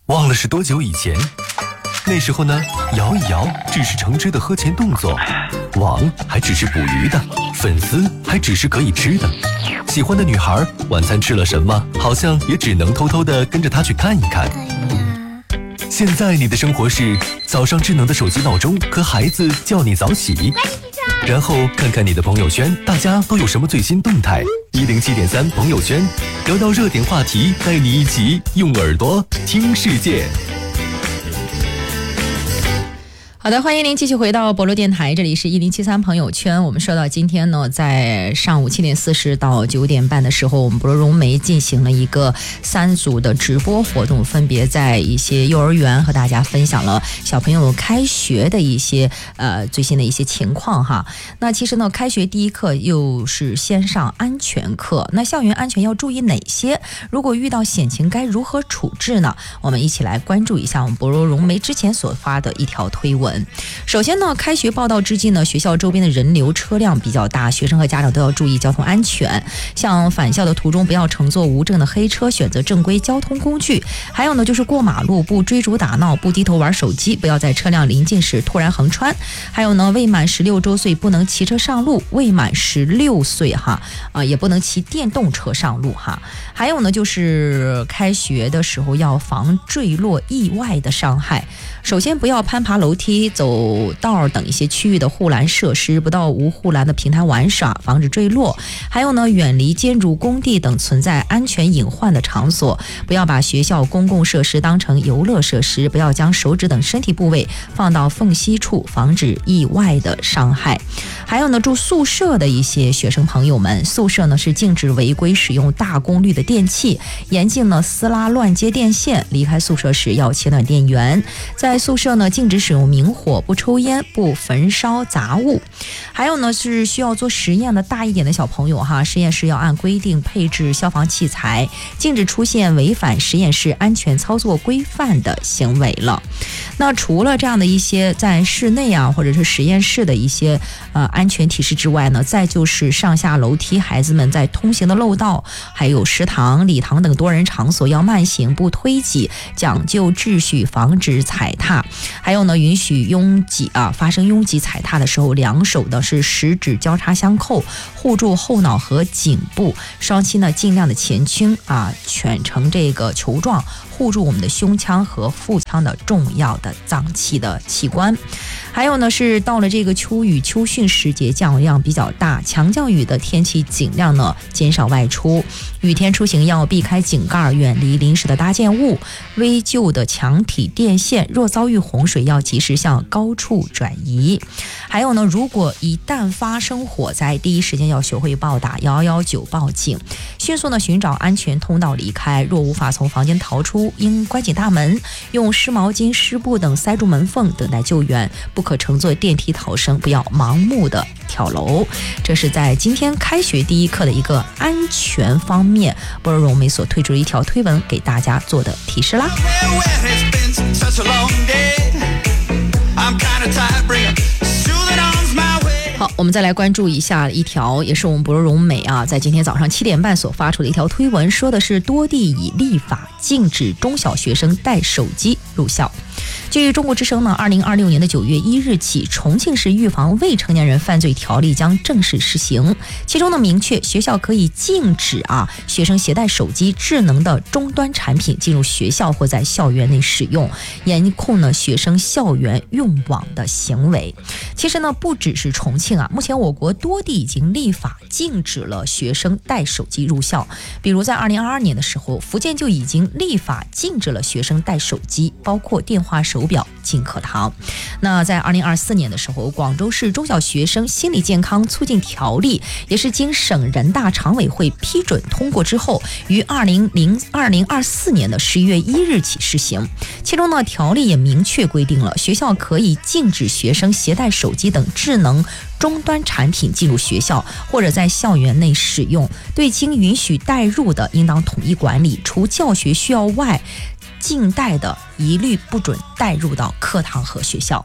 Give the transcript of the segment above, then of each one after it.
忘了是多久以前。那时候呢，摇一摇只是橙汁的喝前动作，网还只是捕鱼的，粉丝还只是可以吃的。喜欢的女孩晚餐吃了什么，好像也只能偷偷的跟着她去看一看。现在你的生活是早上智能的手机闹钟和孩子叫你早起，然后看看你的朋友圈，大家都有什么最新动态。107.3朋友圈，聊到热点话题，带你一起用耳朵听世界。 好的，欢迎您继续回到博罗电台，这里是1073朋友圈。我们说到今天呢，在上午7点40到9点半的时候，我们博罗融媒进行了一个3组的直播活动，分别在一些幼儿园和大家分享了小朋友开学的一些最新的一些情况哈。那其实呢，开学第一课又是先上安全课，那校园安全要注意哪些？如果遇到险情该如何处置呢？我们一起来关注一下我们博罗融媒之前所发的一条推文。首先呢，开学报到之际呢，学校周边的人流车辆比较大，学生和家长都要注意交通安全。像返校的途中不要乘坐无证的黑车，选择正规交通工具。还有呢，就是过马路不追逐打闹，不低头玩手机，不要在车辆临近时突然横穿。还有呢，未满16周岁不能骑车上路，未满16岁也不能骑电动车上路哈。还有呢，就是开学的时候要防坠落意外的伤害。首先不要攀爬楼梯、走道等一些区域的护栏设施，不到无护栏的平台玩耍，防止坠落。还有呢，远离建筑工地等存在安全隐患的场所，不要把学校公共设施当成游乐设施，不要将手指等身体部位放到缝隙处，防止意外的伤害。还有呢，住宿舍的一些学生朋友们，宿舍呢是禁止违规使用大功率的电器，严禁呢撕拉乱接电线，离开宿舍时要切断电源。在宿舍呢，禁止使用明火，不抽烟，不焚烧杂物。还有呢，是需要做实验的大一点的小朋友实验室要按规定配置消防器材，禁止出现违反实验室安全操作规范的行为了。那除了这样的一些在室内或者是实验室的一些安全提示之外呢，再就是上下楼梯，孩子们在通行的漏道，还有食堂、礼堂等多人场所要慢行不推挤，讲究秩序，防止踩踏。还有呢，允许拥挤发生拥挤踩踏的时候，两手的是食指交叉相扣，护住后脑和颈部，双膝呢尽量的前倾蜷成这个球状，护住我们的胸腔和腹腔的重要的脏器的器官。还有呢，是到了这个秋雨秋汛时节，降雨量比较大，强降雨的天气尽量呢减少外出，雨天出行要避开井盖，远离临时的搭建物，危旧的墙体电线，若遭遇洪水要及时向高处转移。还有呢，如果一旦发生火灾，第一时间要学会报打119报警，迅速呢寻找安全通道离开。若无法从房间逃出，应关紧大门，用湿毛巾、湿布等塞住门缝，等待救援。不可乘坐电梯逃生，不要盲目的跳楼。这是在今天开学第一课的一个安全方面，博罗融媒所推出的一条推文给大家做的提示啦。好，我们再来关注一下一条，也是我们博罗融媒在今天早上7点半所发出的一条推文，说的是多地已立法禁止中小学生带手机入校。据中国之声呢，2026年的9月1日起，重庆市预防未成年人犯罪条例将正式实行。其中呢，明确学校可以禁止学生携带手机、智能的终端产品进入学校或在校园内使用，严控呢学生校园用网的行为。其实呢，不只是重庆目前我国多地已经立法禁止了学生带手机入校。比如在2022年的时候，福建就已经立法禁止了学生带手机，包括电话、手表进课堂。那在2024年的时候，广州市中小学生心理健康促进条例也是经省人大常委会批准通过之后，于2024年的11月1日起施行。其中呢，条例也明确规定了学校可以禁止学生携带手机等智能终端产品进入学校或者在校园内使用，对经允许带入的应当统一管理，除教学需要外，禁带的一律不准带入到课堂和学校。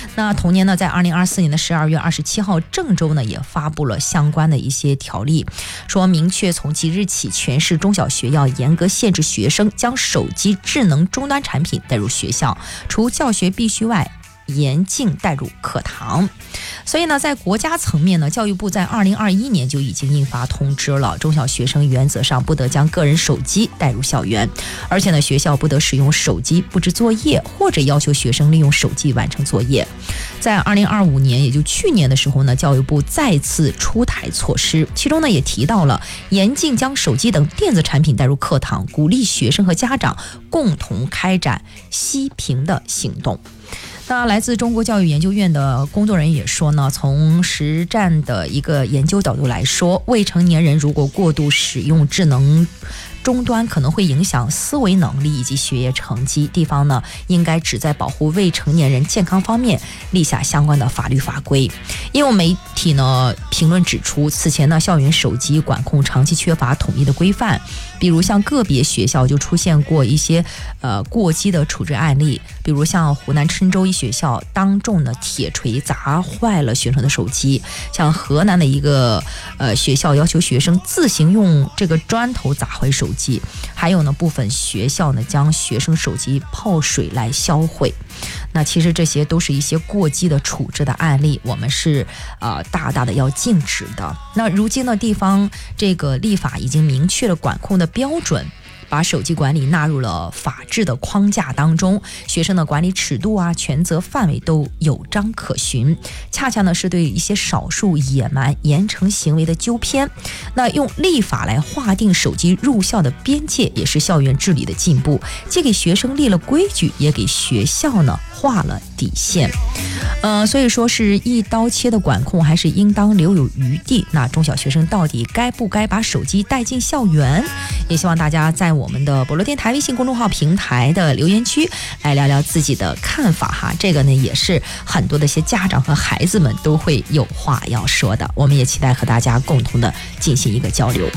那同年呢，在2024年的12月27号，郑州呢也发布了相关的一些条例，说明确从即日起，全市中小学要严格限制学生将手机智能终端产品带入学校，除教学必须外，严禁带入课堂。所以呢，在国家层面呢，教育部在2021年就已经印发通知了，中小学生原则上不得将个人手机带入校园，而且呢，学校不得使用手机布置作业，或者要求学生利用手机完成作业。在2025年，也就去年的时候呢，教育部再次出台措施，其中呢也提到了严禁将手机等电子产品带入课堂，鼓励学生和家长共同开展息屏的行动。那来自中国教育研究院的工作人员也说呢，从实战的一个研究角度来说，未成年人如果过度使用智能终端，可能会影响思维能力以及学业成绩。地方呢，应该只在保护未成年人健康方面立下相关的法律法规。也有媒体呢评论指出，此前呢，校园手机管控长期缺乏统一的规范，比如像个别学校就出现过一些过激的处置案例，比如像湖南郴州一学校当众的铁锤砸坏了学生的手机，像河南的一个学校要求学生自行用这个砖头砸坏手机，还有呢部分学校呢将学生手机泡水来销毁。那其实这些都是一些过激的处置的案例，我们是大大的要禁止的。那如今呢，地方这个立法已经明确了管控的标准，把手机管理纳入了法治的框架当中，学生的管理尺度啊、权责范围都有章可循，恰恰呢是对一些少数野蛮严惩行为的纠偏。那用立法来划定手机入校的边界，也是校园治理的进步，既给学生立了规矩，也给学校呢画了底线。所以说是一刀切的管控，还是应当留有余地？那中小学生到底该不该把手机带进校园？也希望大家在我们的博乐电台微信公众号平台的留言区来聊聊自己的看法哈。这个呢也是很多的一些家长和孩子们都会有话要说的，我们也期待和大家共同的进行一个交流。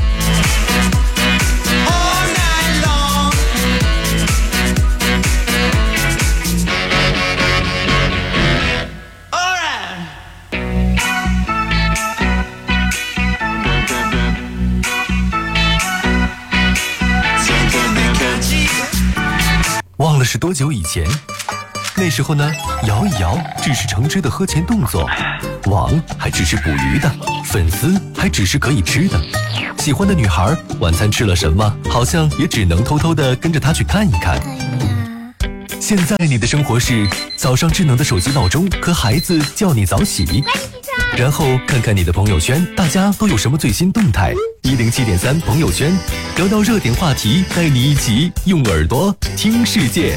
忘了是多久以前，那时候呢，摇一摇只是橙汁的喝前动作，网还只是捕鱼的，粉丝还只是可以吃的。喜欢的女孩晚餐吃了什么，好像也只能偷偷的跟着她去看一看。现在你的生活是早上智能的手机闹钟和孩子叫你早起，然后看看你的朋友圈，大家都有什么最新动态。107.3朋友圈，聊到热点话题，带你一起用耳朵听世界。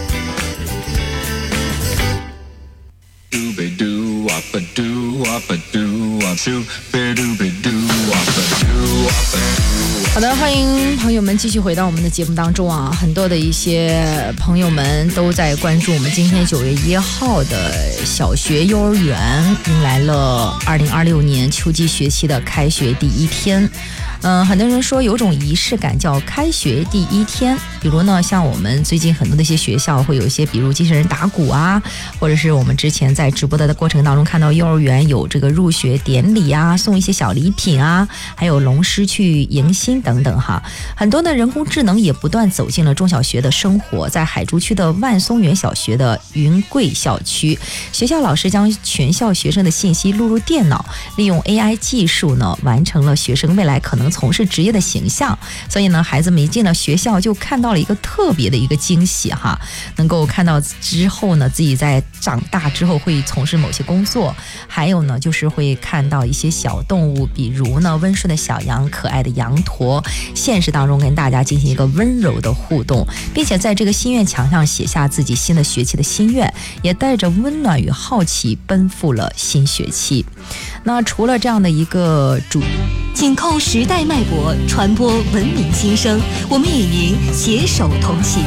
好的，欢迎朋友们继续回到我们的节目当中啊！很多的一些朋友们都在关注我们今天9月1号的小学幼儿园迎来了2026年秋季学期的开学第一天。很多人说有种仪式感叫开学第一天，比如呢，像我们最近很多的一些学校会有一些，比如机器人打鼓啊，或者是我们之前在直播的过程当中看到幼儿园有这个入学典礼啊，送一些小礼品啊，还有龙狮去迎新等等哈。很多的人工智能也不断走进了中小学的生活，在海珠区的万松园小学的云贵校区，学校老师将全校学生的信息录入电脑，利用 AI 技术呢，完成了学生未来可能从事职业的形象。所以呢，孩子们一进了学校就看到了一个特别的一个惊喜哈，能够看到之后呢，自己在长大之后会从事某些工作，还有呢就是会看到一些小动物，比如呢温顺的小羊、可爱的羊驼，现实当中跟大家进行一个温柔的互动，并且在这个心愿墙上写下自己新的学期的心愿，也带着温暖与好奇奔赴了新学期。那除了这样的一个紧扣时代脉搏，传播文明心声，我们与您携手同行。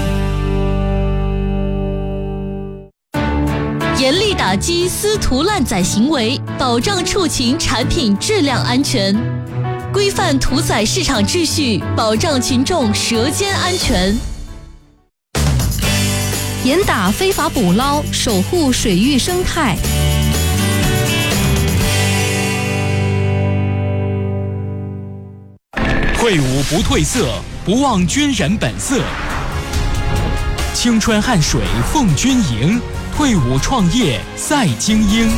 严厉打击私图滥载行为，保障畜禽产品质量安全，规范屠宰市场秩序，保障群众舌尖安全。 严打非法捕捞，守护水域生态。 退伍不褪色，不忘军人本色。青春汗水奉军营，退伍创业赛精英。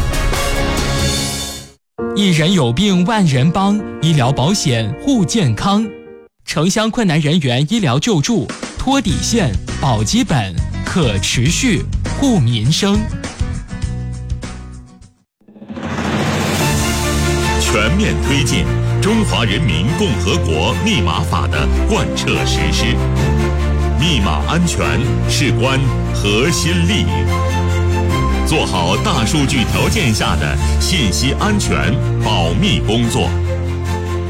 一人有病万人帮，医疗保险护健康。城乡困难人员医疗救助，托底线，保基本，可持续，护民生。 全面推进中华人民共和国密码法的贯彻实施，密码安全事关核心利益。做好大数据条件下的信息安全保密工作。